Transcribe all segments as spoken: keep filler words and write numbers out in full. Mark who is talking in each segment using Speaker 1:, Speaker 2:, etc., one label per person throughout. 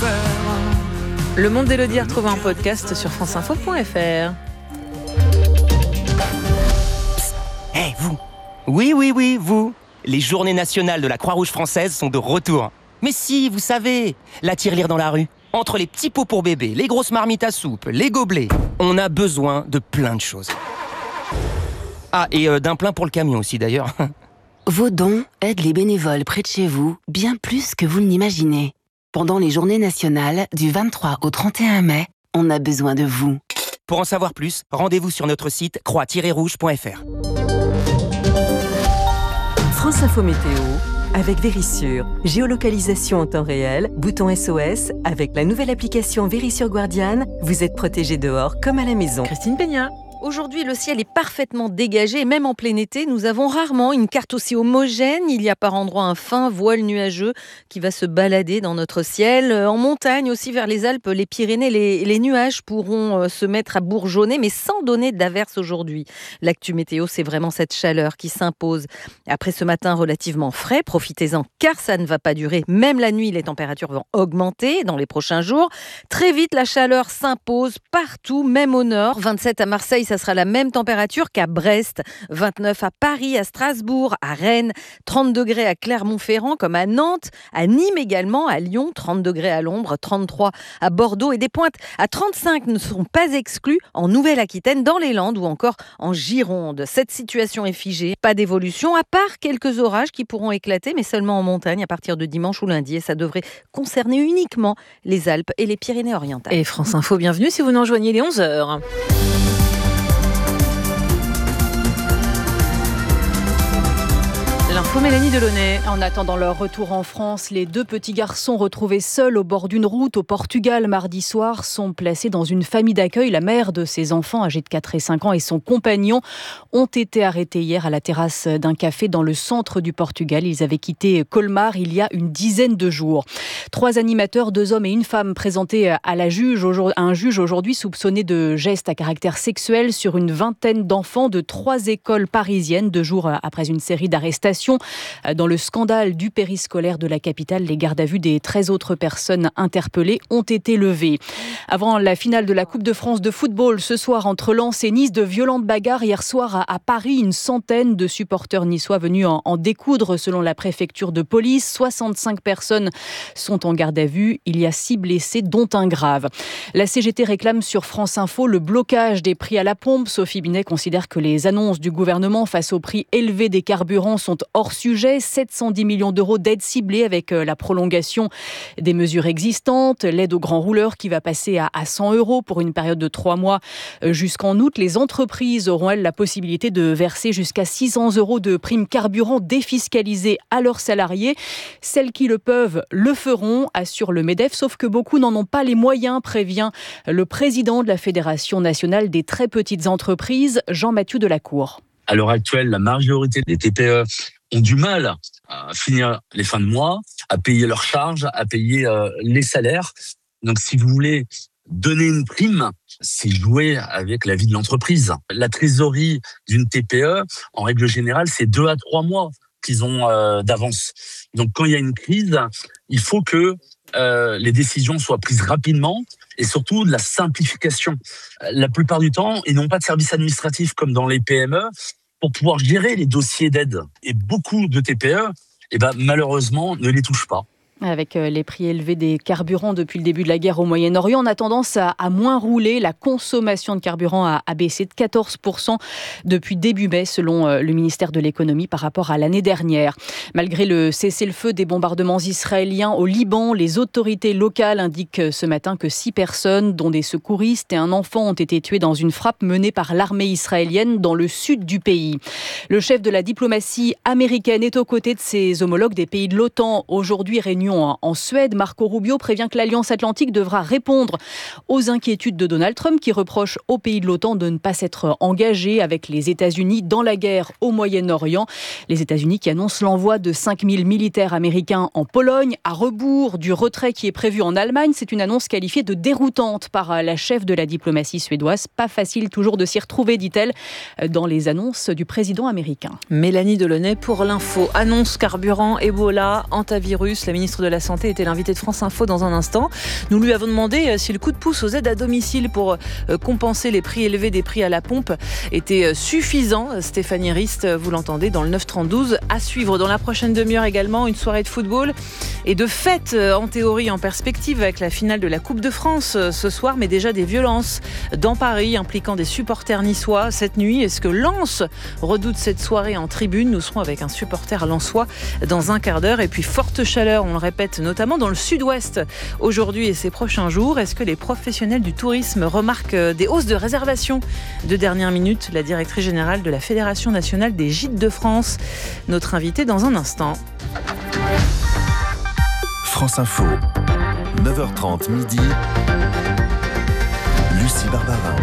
Speaker 1: Le Monde d'Élodie à retrouver en podcast sur franceinfo point f r.
Speaker 2: Hé, hey, vous! Oui, oui, oui, vous! Les journées nationales de la Croix-Rouge française sont de retour. Mais si, vous savez, la tirelire dans la rue. Entre les petits pots pour bébés, les grosses marmites à soupe, les gobelets, on a besoin de plein de choses. Ah, et euh, d'un plein pour le camion aussi d'ailleurs.
Speaker 3: Vos dons aident les bénévoles près de chez vous bien plus que vous ne l'imaginez. Pendant les journées nationales, du vingt-trois au trente et un mai, on a besoin de vous.
Speaker 2: Pour en savoir plus, rendez-vous sur notre site croix tiret rouge point f r.
Speaker 4: France Info Météo avec Vérissure. Géolocalisation en temps réel, bouton S O S. Avec la nouvelle application Vérissure Guardian, vous êtes protégé dehors comme à la maison.
Speaker 1: Christine Peña.
Speaker 5: Aujourd'hui, le ciel est parfaitement dégagé et même en plein été, nous avons rarement une carte aussi homogène. Il y a par endroits un fin voile nuageux qui va se balader dans notre ciel. En montagne aussi, vers les Alpes, les Pyrénées, les, les nuages pourront se mettre à bourgeonner, mais sans donner d'averse aujourd'hui. L'actu météo, c'est vraiment cette chaleur qui s'impose. Après ce matin relativement frais, profitez-en car ça ne va pas durer. Même la nuit, les températures vont augmenter dans les prochains jours. Très vite, la chaleur s'impose partout, même au nord. vingt-sept à Marseille, ça sera la même température qu'à Brest, vingt-neuf à Paris, à Strasbourg, à Rennes, trente degrés à Clermont-Ferrand comme à Nantes, à Nîmes également, à Lyon, trente degrés à l'ombre, trente-trois à Bordeaux et des pointes à trente-cinq ne seront pas exclues en Nouvelle-Aquitaine, dans les Landes ou encore en Gironde. Cette situation est figée, pas d'évolution à part quelques orages qui pourront éclater mais seulement en montagne à partir de dimanche ou lundi et ça devrait concerner uniquement les Alpes et les Pyrénées-Orientales.
Speaker 1: Et France Info, bienvenue si vous nous rejoignez les onze heures. L'info Mélanie Delaunay.
Speaker 6: En attendant leur retour en France, les deux petits garçons retrouvés seuls au bord d'une route au Portugal mardi soir sont placés dans une famille d'accueil. La mère de ces enfants âgés de quatre et cinq ans et son compagnon ont été arrêtés hier à la terrasse d'un café dans le centre du Portugal. Ils avaient quitté Colmar il y a une dizaine de jours. Trois animateurs, deux hommes et une femme présentés à, la juge, à un juge aujourd'hui soupçonnés de gestes à caractère sexuel sur une vingtaine d'enfants de trois écoles parisiennes, deux jours après une série d'arrestations. Dans le scandale du périscolaire de la capitale, les gardes à vue des treize autres personnes interpellées ont été levées. Avant la finale de la Coupe de France de football, ce soir entre Lens et Nice, de violentes bagarres. Hier soir à, à Paris, une centaine de supporters niçois venus en, en découdre selon la préfecture de police. soixante-cinq personnes sont en garde à vue. Il y a six blessés, dont un grave. La C G T réclame sur France Info le blocage des prix à la pompe. Sophie Binet considère que les annonces du gouvernement face au prix élevé des carburants sont hors sujet. sept cent dix millions d'euros d'aide ciblée avec la prolongation des mesures existantes, l'aide aux grands rouleurs qui va passer à cent euros pour une période de trois mois jusqu'en août. Les entreprises auront, elles, la possibilité de verser jusqu'à six cents euros de primes carburant défiscalisées à leurs salariés. Celles qui le peuvent le feront, assure le MEDEF, sauf que beaucoup n'en ont pas les moyens, prévient le président de la Fédération nationale des très petites entreprises, Jean-Mathieu Delacour.
Speaker 7: À l'heure actuelle, la majorité des T P E ont du mal à finir les fins de mois, à payer leurs charges, à payer euh, les salaires. Donc, si vous voulez donner une prime, c'est jouer avec la vie de l'entreprise. La trésorerie d'une T P E, en règle générale, c'est deux à trois mois qu'ils ont euh, d'avance. Donc, quand il y a une crise, il faut que euh, les décisions soient prises rapidement et surtout de la simplification. La plupart du temps, ils n'ont pas de service administratif comme dans les P M E pour pouvoir gérer les dossiers d'aide. Et beaucoup de T P E, eh ben, malheureusement, ne les touchent pas.
Speaker 6: Avec les prix élevés des carburants depuis le début de la guerre au Moyen-Orient, on a tendance à, à moins rouler. La consommation de carburant a, a baissé de quatorze pour cent depuis début mai, selon le ministère de l'économie, par rapport à l'année dernière. Malgré le cessez-le-feu des bombardements israéliens au Liban, les autorités locales indiquent ce matin que six personnes, dont des secouristes et un enfant, ont été tuées dans une frappe menée par l'armée israélienne dans le sud du pays. Le chef de la diplomatie américaine est aux côtés de ses homologues des pays de l'OTAN. Aujourd'hui, réunion en Suède, Marco Rubio prévient que l'Alliance Atlantique devra répondre aux inquiétudes de Donald Trump qui reproche aux pays de l'OTAN de ne pas s'être engagés avec les États-Unis dans la guerre au Moyen-Orient. Les États-Unis qui annoncent l'envoi de cinq mille militaires américains en Pologne, à rebours du retrait qui est prévu en Allemagne. C'est une annonce qualifiée de déroutante par la chef de la diplomatie suédoise. Pas facile toujours de s'y retrouver, dit-elle, dans les annonces du président américain.
Speaker 1: Mélanie Delaunay pour l'info. Annonce carburant, Ebola, hantavirus. La ministre ministre de la Santé était l'invité de France Info dans un instant. Nous lui avons demandé si le coup de pouce aux aides à domicile pour compenser les prix élevés des prix à la pompe était suffisant. Stéphanie Rist, vous l'entendez dans le neuf trente-douze. À suivre dans la prochaine demi-heure également, une soirée de football et de fête en théorie en perspective avec la finale de la Coupe de France ce soir, mais déjà des violences dans Paris impliquant des supporters niçois cette nuit. Est-ce que Lens redoute cette soirée en tribune? Nous serons avec un supporter lensois dans un quart d'heure. Et puis forte chaleur, on le répète, notamment dans le sud-ouest aujourd'hui et ces prochains jours. Est-ce que les professionnels du tourisme remarquent des hausses de réservations de dernière minute? La directrice générale de la Fédération nationale des gîtes de France, notre invitée dans un instant.
Speaker 8: France Info, neuf heures trente midi, Lucie Barbarin.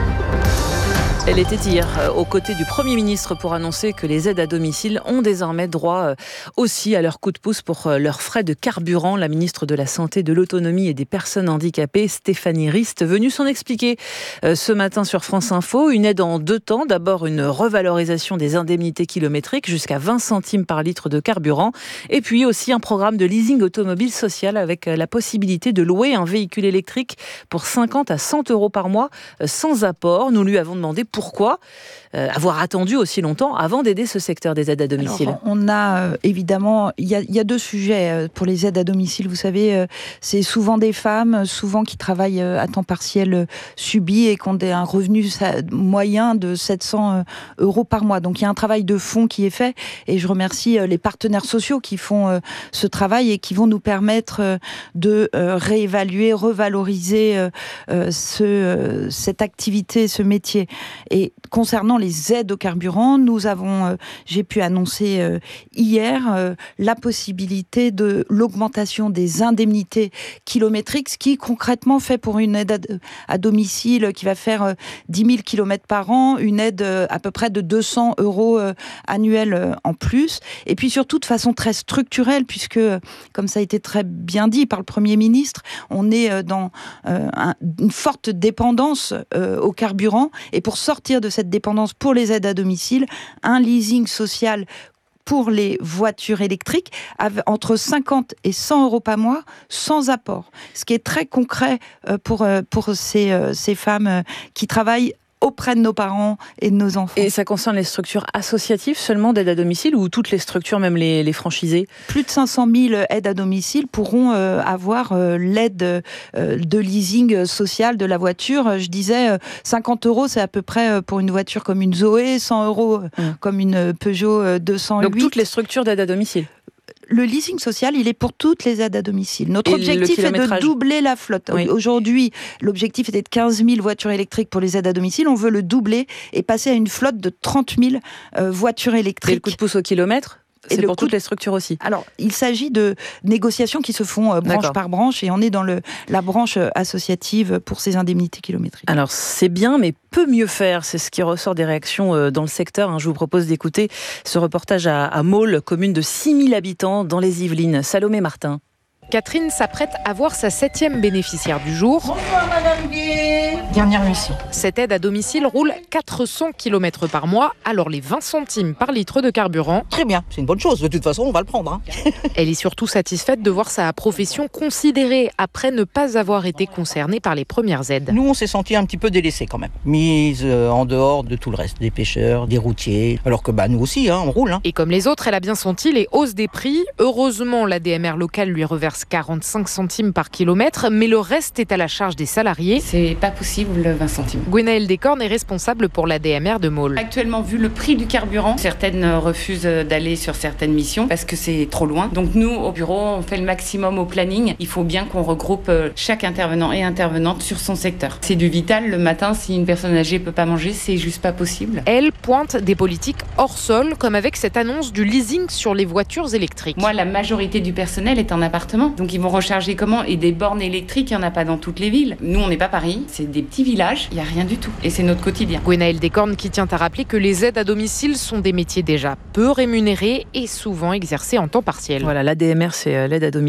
Speaker 1: Elle était hier aux côtés du Premier ministre pour annoncer que les aides à domicile ont désormais droit aussi à leur coup de pouce pour leurs frais de carburant. La ministre de la Santé, de l'Autonomie et des Personnes handicapées, Stéphanie Rist, venue s'en expliquer ce matin sur France Info. Une aide en deux temps. D'abord une revalorisation des indemnités kilométriques jusqu'à vingt centimes par litre de carburant. Et puis aussi un programme de leasing automobile social avec la possibilité de louer un véhicule électrique pour cinquante à cent euros par mois sans apport. Nous lui avons demandé pourquoi euh, avoir attendu aussi longtemps avant d'aider ce secteur des aides à domicile.
Speaker 9: Alors, on a euh, évidemment, il y a, y a deux sujets euh, pour les aides à domicile. Vous savez, euh, c'est souvent des femmes, souvent qui travaillent euh, à temps partiel euh, subi et qui ont des, un revenu ça, moyen de sept cents euros par mois. Donc il y a un travail de fond qui est fait et je remercie euh, les partenaires sociaux qui font euh, ce travail et qui vont nous permettre euh, de euh, réévaluer, revaloriser euh, euh, ce, euh, cette activité, ce métier. Et concernant les aides au carburant, nous avons, euh, j'ai pu annoncer euh, hier euh, la possibilité de l'augmentation des indemnités kilométriques, ce qui concrètement fait pour une aide à, à domicile qui va faire euh, dix mille kilomètres par an, une aide euh, à peu près de deux cents euros euh, annuels euh, en plus. Et puis surtout de façon très structurelle, puisque, comme ça a été très bien dit par le Premier ministre, on est euh, dans euh, un, une forte dépendance euh, au carburant. Et pour sortir de cette dépendance pour les aides à domicile, un leasing social pour les voitures électriques entre cinquante et cent euros par mois sans apport. Ce qui est très concret pour, pour ces, ces femmes qui travaillent auprès de nos parents et de nos enfants.
Speaker 1: Et ça concerne les structures associatives seulement d'aide à domicile ou toutes les structures, même les, les franchisés?
Speaker 9: Plus de cinq cent mille aides à domicile pourront euh, avoir euh, l'aide euh, de leasing social de la voiture. Je disais, euh, cinquante euros, c'est à peu près euh, pour une voiture comme une Zoé, cent euros euh, mmh. comme une Peugeot deux cent huit.
Speaker 1: Donc toutes les structures d'aide à domicile?
Speaker 9: Le leasing social, il est pour toutes les aides à domicile. Notre et objectif est de doubler la flotte. Oui. Aujourd'hui, l'objectif était de quinze mille voitures électriques pour les aides à domicile. On veut le doubler et passer à une flotte de trente mille euh, voitures électriques.
Speaker 1: Et le coup de pouce au kilomètre ? C'est pour toutes les structures aussi.
Speaker 9: Alors, il s'agit de négociations qui se font euh, branche D'accord. par branche et on est dans le, la branche associative pour ces indemnités kilométriques.
Speaker 1: Alors, c'est bien, mais peut mieux faire. C'est ce qui ressort des réactions euh, dans le secteur. Hein. Je vous propose d'écouter ce reportage à, à Maule, commune de six mille habitants dans les Yvelines. Salomé Martin.
Speaker 10: Catherine s'apprête à voir sa septième bénéficiaire du jour.
Speaker 11: Bonsoir Madame Gué. Dernière mission.
Speaker 10: Cette aide à domicile roule quatre cents kilomètres par mois, alors les vingt centimes par litre de carburant.
Speaker 11: Très bien, c'est une bonne chose. De toute façon, on va le prendre. Hein.
Speaker 10: Elle est surtout satisfaite de voir sa profession considérée après ne pas avoir été concernée par les premières aides.
Speaker 11: Nous, on s'est sentis un petit peu délaissés quand même. Mise en dehors de tout le reste, des pêcheurs, des routiers. Alors que bah, nous aussi, hein, on roule. Hein.
Speaker 10: Et comme les autres, elle a bien senti les hausses des prix. Heureusement, la D M R locale lui reverse quarante-cinq centimes par kilomètre, mais le reste est à la charge des salariés.
Speaker 12: C'est pas possible, vingt centimes.
Speaker 10: Gwenaëlle Descornes est responsable pour la D M R de Maule.
Speaker 12: Actuellement, vu le prix du carburant, certaines refusent d'aller sur certaines missions parce que c'est trop loin. Donc nous, au bureau, on fait le maximum au planning. Il faut bien qu'on regroupe chaque intervenant et intervenante sur son secteur. C'est du vital. Le matin, si une personne âgée peut pas manger, c'est juste pas possible.
Speaker 10: Elle pointe des politiques hors sol, comme avec cette annonce du leasing sur les voitures électriques.
Speaker 12: Moi, la majorité du personnel est en appartement. Donc ils vont recharger comment? Et des bornes électriques, il n'y en a pas dans toutes les villes. Nous, on n'est pas Paris, c'est des petits villages, il n'y a rien du tout. Et c'est notre quotidien.
Speaker 10: Gwenaëlle Descornes qui tient à rappeler que les aides à domicile sont des métiers déjà peu rémunérés et souvent exercés en temps partiel.
Speaker 1: Voilà, la D M R, c'est l'aide à domicile.